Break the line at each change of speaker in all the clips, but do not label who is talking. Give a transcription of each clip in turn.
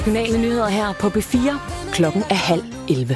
Regionale nyheder her på B4. Klokken er 10:30.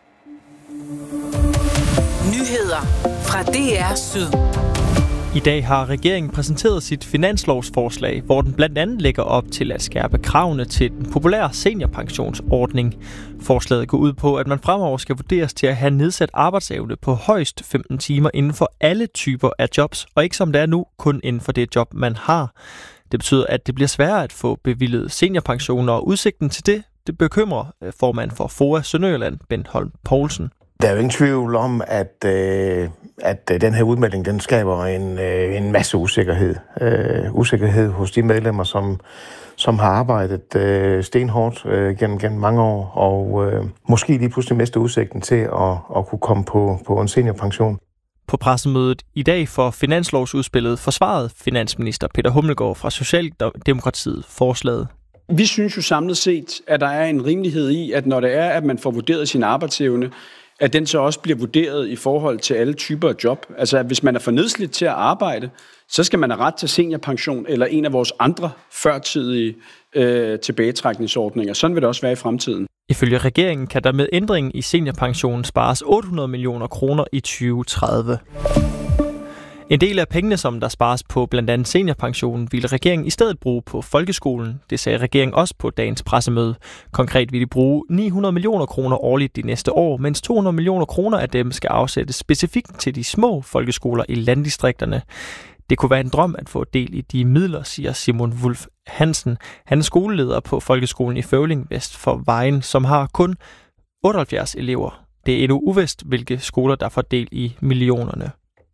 Nyheder fra DR Syd.
I dag har regeringen præsenteret sit finanslovsforslag, hvor den blandt andet lægger op til at skærpe kravene til den populære seniorpensionsordning. Forslaget går ud på, at man fremover skal vurderes til at have nedsat arbejdsevne på højst 15 timer inden for alle typer af jobs, og ikke som det er nu, kun inden for det job, man har. Det betyder, at det bliver sværere at få bevilget seniorpensioner, og udsigten til det bekymrer formand for FOA Sønderjylland, Bent Holm Poulsen.
Der er jo ingen tvivl om, at den her udmelding, den skaber en masse usikkerhed. Usikkerhed hos de medlemmer, som har arbejdet stenhårdt gennem mange år, og måske lige pludselig mister udsigten til at kunne komme på en seniorpension.
På pressemødet i dag for finanslovsudspillet forsvarede finansminister Peter Hummelgaard fra Socialdemokratiet forslaget.
Vi synes jo samlet set, at der er en rimelighed i, at når det er, at man får vurderet sin arbejdsevne, at den så også bliver vurderet i forhold til alle typer af job. Altså, at hvis man er for nedslidt til at arbejde, så skal man have ret til seniorpension eller en af vores andre førtidige tilbagetrækningsordninger. Sådan vil det også være i fremtiden.
Ifølge regeringen kan der med ændringen i seniorpensionen spares 800 millioner kroner i 2030. En del af pengene, som der spares på blandt andet seniorpensionen, ville regeringen i stedet bruge på folkeskolen. Det sagde regeringen også på dagens pressemøde. Konkret vil de bruge 900 millioner kroner årligt de næste år, mens 200 millioner kroner af dem skal afsættes specifikt til de små folkeskoler i landdistrikterne. Det kunne være en drøm at få del i de midler, siger Simon Wulf Hansen. Han er skoleleder på folkeskolen i Føvling vest for Vejen, som har kun 78 elever. Det er endnu uvist, hvilke skoler der får del i millionerne.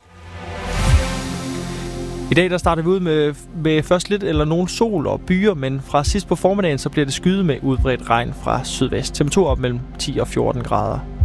I dag der starter vi ud med først lidt eller nogen sol og byer, men fra sidst på formiddagen så bliver det skyet med udbredt regn fra sydvest. Temperatur op mellem 10 og 14 grader.